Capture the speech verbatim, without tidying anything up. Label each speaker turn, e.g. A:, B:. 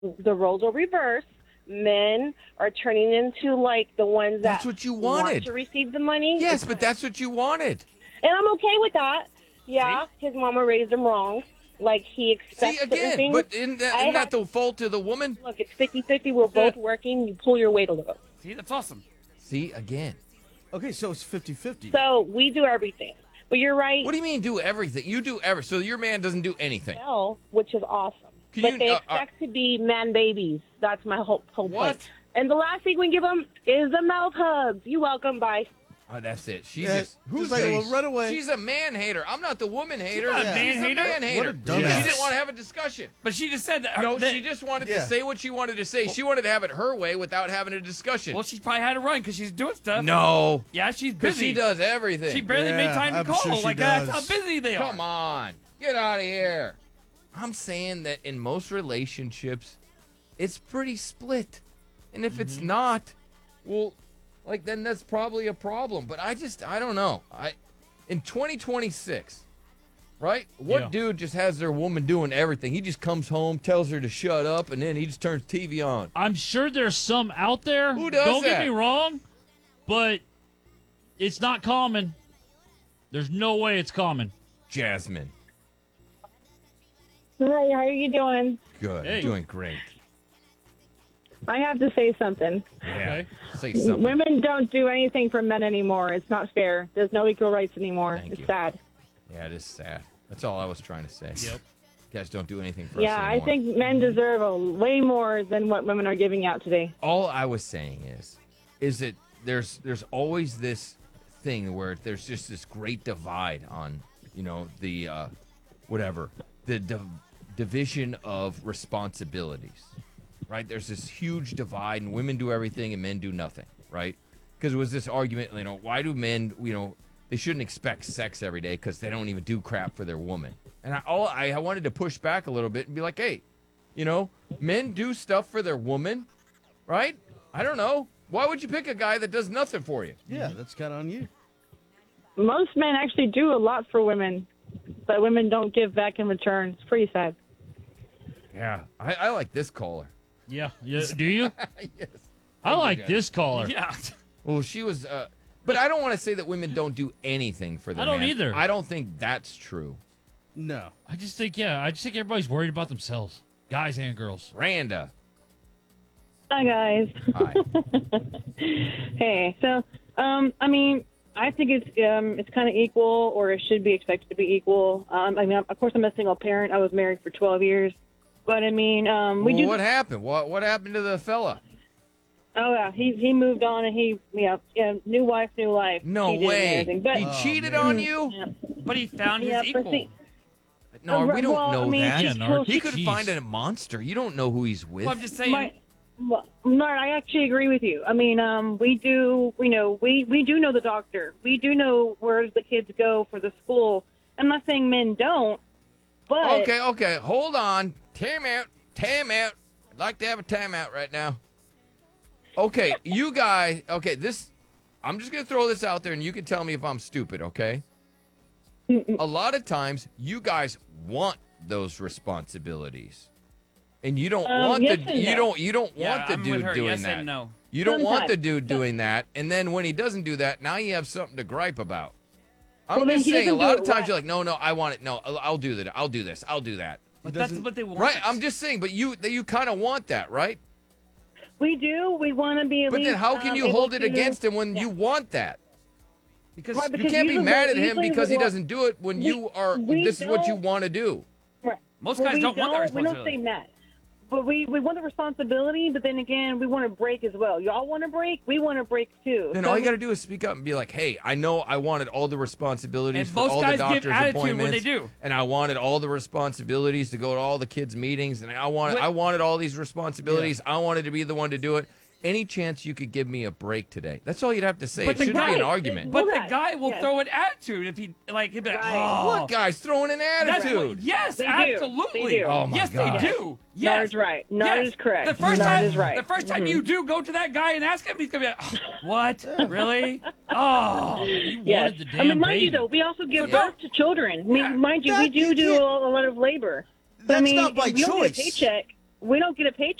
A: the roles are reversed. Men are turning into like the ones
B: That's
A: that
B: what you
A: want
B: wanted.
A: to receive the money.
B: Yes, but that's what you wanted.
A: And I'm okay with that. Yeah, his mama raised him wrong. Like, he expects
B: See,
A: certain
B: again,
A: things.
B: but isn't that,
A: I
B: isn't that
A: have-
B: the fault of the woman?
A: Look, it's fifty-fifty. We're both working. You pull your weight a little.
C: See, that's awesome.
B: See, again.
D: Okay, so it's fifty-fifty.
A: So we do everything. But you're right.
B: What do you mean do everything? You do every. So your man doesn't do anything.
A: Well, which is awesome.
B: Can
A: but
B: you-
A: they
B: uh, uh,
A: expect to be man babies. That's my whole, whole
B: What?
A: point. And the last thing we give them is the mouth hugs. You're welcome. Bye.
B: Oh, that's it. She's
D: Yeah,
B: just
D: who's
B: just
D: like,
B: a-
D: well, run away.
B: She's a man hater. I'm not the woman hater.
C: not a
B: She's
C: man
B: a
C: hater.
B: man hater.
D: What a dumbass.
B: She didn't want to have a discussion.
C: But she just said that.
B: No,
C: that-
B: she just wanted
D: Yeah.
B: to say what she wanted to say. She wanted to have it her way without having a discussion.
C: Well, she probably had to run because she's doing stuff.
B: no,
C: Yeah, she's
B: because
C: busy.
B: she does everything.
C: She barely
D: Yeah,
C: made time to
D: I'm
C: call.
D: sure she
C: like that's
D: does.
C: how busy they are.
B: Come on, get out of here. I'm saying that in most relationships, it's pretty split, and if
C: Mm-hmm.
B: it's not, well, like then that's probably a problem. But I just I don't know. I in twenty twenty-six, right? What
E: Yeah.
B: dude just has their woman doing everything? He just comes home, tells her to shut up, and then he just turns T V on.
E: I'm sure there's some out there.
B: Who does
E: Don't
B: that?
E: get me wrong, but it's not common. There's no way it's common.
B: Jasmine,
A: Hi, how are you doing?
B: good,
E: Hey.
B: doing great.
A: I have to say something.
B: Yeah,
E: Okay.
B: say something.
A: Women don't do anything for men anymore. It's not fair. There's no equal rights anymore.
B: Thank
A: it's
B: you.
A: sad.
B: Yeah, it is sad. That's all I was trying to say.
E: Yep.
B: You guys don't do anything for
A: Yeah,
B: us
A: I
B: anymore.
A: think men deserve a way more than what women are giving out today.
B: all I was saying is, is that there's there's always this thing where there's just this great divide on, you know, the uh, whatever the div- division of responsibilities, right? There's this huge divide, and women do everything and men do nothing, right? Because it was this argument, you know, why do men, you know, they shouldn't expect sex every day because they don't even do crap for their woman. And I, all I, I wanted to push back a little bit and be like, hey, you know, men do stuff for their woman, right? I don't know. Why would you pick a guy that does nothing for you?
D: Yeah, that's kind of on you.
A: Most men actually do a lot for women, but women don't give back in return. It's pretty sad.
B: Yeah, I, I like this caller.
E: Yeah. yeah. Do you?
B: Yes.
E: I like this caller.
C: Yeah.
B: Well, she was, uh, but I don't want to say that women don't do anything for their
E: I don't
B: man.
E: either.
B: I don't think that's true.
D: No.
E: I just think, yeah, I just think everybody's worried about themselves, guys and girls.
B: Randa.
A: Hi, guys.
B: Hi.
A: Hey, so, um, I mean, I think it's um, it's kind of equal, or it should be expected to be equal. Um, I mean, of course, I'm a single parent. I was married for twelve years, but I mean, um, we
B: Well,
A: do.
B: what happened? What what happened to the fella?
A: Oh yeah, he he moved on, and he yeah, yeah new wife, new life.
B: No
A: He did
B: way.
A: everything. But
B: He
D: Oh,
B: cheated
D: man.
B: on you?
A: yeah,
C: But he found his
A: yeah, but
C: equal.
A: see,
B: No, we don't
A: well, I
B: know
A: mean,
B: that.
E: Yeah,
A: she's
E: Nard.
A: cool.
B: He could
E: Jeez.
B: find a monster. You don't know who he's with.
C: Well, I'm just saying.
A: My, well, Nard, I actually agree with you. I mean, um, we do, you know, we, we do know the doctor. We do know where the kids go for the school. I'm not saying men don't, but
B: Okay, okay. Hold on. Time out. Time out. I'd like to have a timeout right now. Okay, you guys. Okay, this. I'm just going to throw this out there and you can tell me if I'm stupid, okay? A lot of times, you guys want those responsibilities. And you don't
A: Um,
B: want
A: yes
B: the
A: and
B: you
A: no.
B: don't you don't
C: Yeah,
B: want the
C: I'm
B: dude
C: with her.
B: doing
C: Yes
B: that.
C: and no.
B: You don't want the
A: Sometimes.
B: dude doing that, and then when he doesn't do that, now you have something to gripe about. I'm
A: Well, then
B: just
A: he
B: saying, a
A: doesn't
B: lot
A: do
B: of
A: it
B: times
A: right.
B: you're like, no, no, I want it. No, I'll, I'll do that. I'll do this. I'll do that.
C: But that's
D: doesn't-
C: what they want.
B: Right? I'm just saying, but you that you kind of want that, right?
A: we do. We want to be at
B: But
A: least.
B: then how can
A: um,
B: you
A: able
B: hold it
A: to-
B: against him when
A: yeah.
B: you want that? Because,
A: Right,
B: you
A: because
B: can't be
A: usually-
B: mad at him
A: usually
B: because he
A: we want-
B: doesn't do it when
A: we-
B: you are.
A: we
B: This is what you
A: don't-
B: want to do.
A: Right.
C: Most
A: Well,
C: guys
A: we
C: don't want that
A: We don't
C: responsibility.
A: say that. But we, we want the responsibility, but then again, we want to break as well. Y'all want to break? We want to break too.
B: Then
A: So
B: all you
A: we-
B: got to do is speak up and be like, "Hey, I know I wanted all the responsibilities
C: And
B: for
C: most
B: all the
C: guys give
B: doctor's
C: attitude when
B: appointments,
C: they do.
B: and I wanted all the responsibilities to go to all the kids' meetings, and I wanted
C: What-
B: I wanted all these responsibilities. I wanted to be the one to do it. Any chance you could give me a break today? That's all you'd have to say.
C: But
B: It
C: the
B: shouldn't be an
A: guy-
B: argument.
C: But
A: Well,
C: the
A: that-
C: guy will
A: yes.
C: throw an attitude if he like he'd be like,
A: Right.
C: oh,
B: What guy's throwing an
C: that's
B: attitude?
C: what, yes,
A: They do.
C: absolutely.
A: They do.
B: Oh, my
C: yes,
B: gosh.
C: they do. Yes,
A: Nard is right. Nard
C: yes.
A: is correct.
C: The first
A: Nard
C: time,
A: is right.
C: the first time
A: Mhm.
C: you do go to that guy and ask him, he's gonna be like, oh, what? Really? Oh,
E: You
A: Yes.
E: wanted the damn
A: I mean, mind
E: baby.
A: you, though, we also give
C: Yeah.
A: birth to children. I mean,
C: Yeah.
A: mind you, we
D: That-
A: do
D: you
A: do
D: can't-
A: a, a lot of labor. But,
D: That's
A: I mean,
D: not by
A: if you don't get a
D: choice.
A: paycheck. we don't get a paycheck